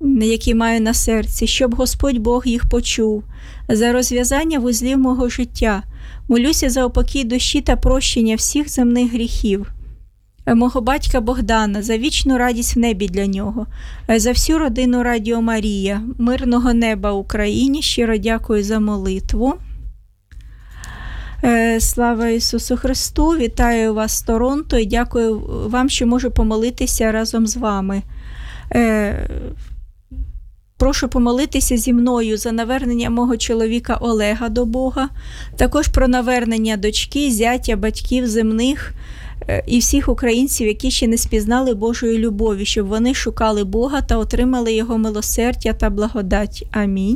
які маю на серці, щоб Господь Бог їх почув, за розв'язання вузлів мого життя. Молюся за упокій душі та прощення всіх земних гріхів. Мого батька Богдана, за вічну радість в небі для нього, за всю родину Радіо Марія, мирного неба Україні. Щиро дякую за молитву. Слава Ісусу Христу! Вітаю вас з Торонто і дякую вам, що можу помолитися разом з вами. Прошу помолитися зі мною за навернення мого чоловіка Олега до Бога, також про навернення дочки, зятя, батьків земних і всіх українців, які ще не спізнали Божої любові, щоб вони шукали Бога та отримали Його милосердя та благодать. Амінь.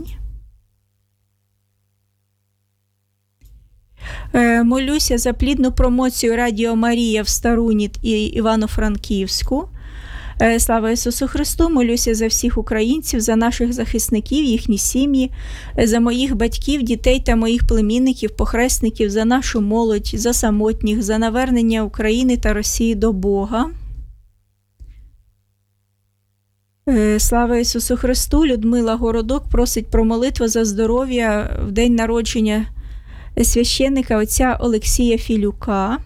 Молюся за плідну промоцію Радіо Марія в Старуні і Івано-Франківську. Слава Ісусу Христу! Молюся за всіх українців, за наших захисників, їхні сім'ї, за моїх батьків, дітей та моїх племінників, похресників, за нашу молодь, за самотніх, за навернення України та Росії до Бога. Слава Ісусу Христу! Людмила Городок просить про молитву за здоров'я в день народження священника отця Олексія Філюка.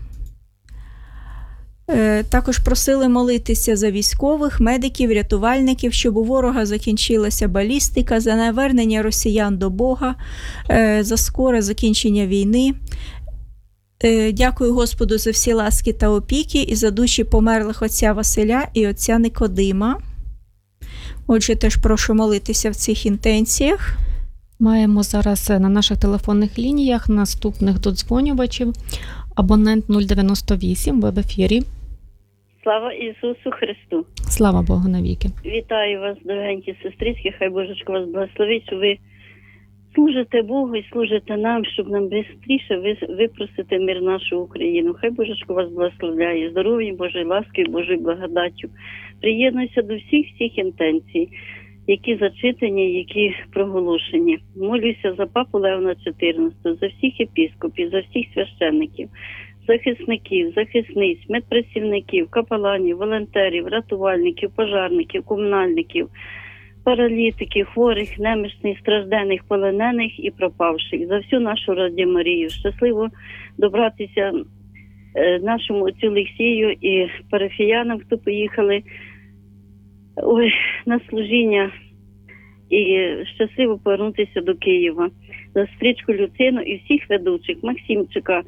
Також просили молитися за військових, медиків, рятувальників, щоб у ворога закінчилася балістика, за навернення росіян до Бога, за скоре закінчення війни. Дякую Господу за всі ласки та опіки і за душі померлих отця Василя і отця Никодима. Отже, теж прошу молитися в цих інтенціях. Маємо зараз на наших телефонних лініях наступних додзвонювачів. Абонент 098, ви в ефірі. Слава Ісусу Христу! Слава Богу навіки! Вітаю вас, дорогенькі сестрички, хай Божечко вас благословить, що ви служите Богу і служите нам, щоб нам швидше випросити мир нашу Україну. Хай Божечко вас благословляє здоров'ям, Божої ласки, Божою благодаттю. Приєднуйся до всіх інтенцій, які зачитані, які проголошені. Молюся за папу Леона XIV, за всіх єпископів, за всіх священників, захисників, захисниць, медпрацівників, капеланів, волонтерів, рятувальників, пожарників, комунальників, паралітиків, хворих, немічних, страждених, полонених і пропавших. За всю нашу Радіо Марію. Щасливо добратися нашому отцю Олексію і парафіянам, хто поїхали на служіння, і щасливо повернутися до Києва. За сестричку Люцину і всіх ведучих, Максимчика,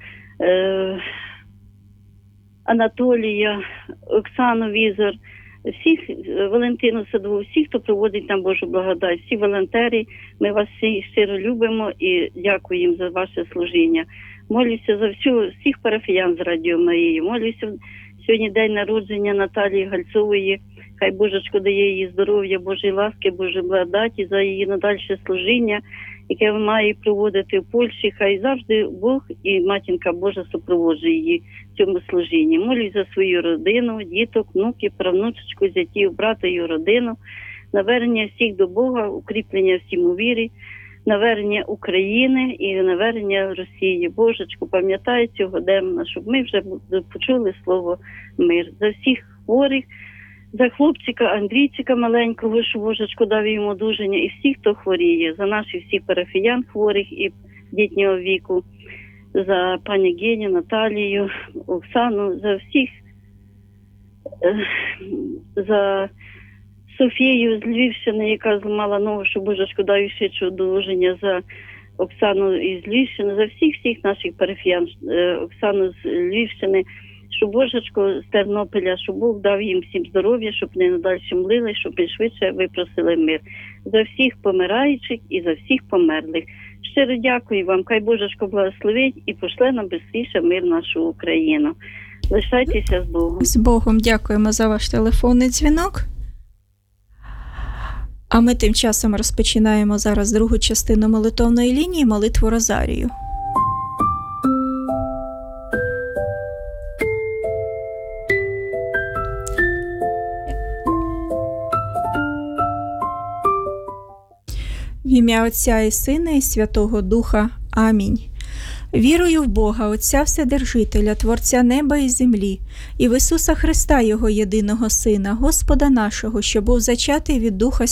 Анатолія, Оксану Візор, всіх, Валентину Садову, всіх, хто проводить там Божу благодать, всі волонтери, ми вас всі щиро любимо і дякуємо за ваше служіння. Молюся за всіх парафіян з Радіо Марії, молюся сьогодні день народження Наталії Гальцової. Хай Божечко дає їй здоров'я, Божої ласки, Божої благодаті за її надальше служіння, яке вона має проводити в Польщі. Хай завжди Бог і Матінка Божа супроводжує її в цьому служінні. Молюсь за свою родину, діток, внуків, правнучечку, зятів, брата і родину, навернення всіх до Бога, укріплення всім у вірі, навернення України і навернення Росії. Божечко, пам'ятай цього демона, щоб ми вже почули слово мир. За всіх хворих, за хлопчика Андрійчика маленького, що Божечко дав йому одужання, і всіх, хто хворіє, за наших всіх парафіян хворих і дітнього віку, за пані Геню, Наталію, Оксану, за всіх, за Софію з Львівщини, яка зламала ногу, що Божечко дав швидше одужання, за Оксану із Львівщини, за всіх наших парафіян, Оксану з Львівщини, щоб Божечко з Тернополя, щоб Бог дав їм всім здоров'я, щоб не надалі млили, щоб швидше випросили мир. За всіх помираючих і за всіх померлих. Щиро дякую вам, хай Божечко благословить і пошле нам швидше мир в нашу Україну. Лишайтеся з Богом. З Богом дякуємо за ваш телефонний дзвінок. А ми тим часом розпочинаємо зараз другу частину молитовної лінії, молитву Розарію. В ім'я Отця і Сина і Святого Духа. Амінь. Вірую в Бога, Отця Вседержителя, Творця неба і землі, і в Ісуса Христа, Його єдиного Сина, Господа нашого, що був зачатий від Духа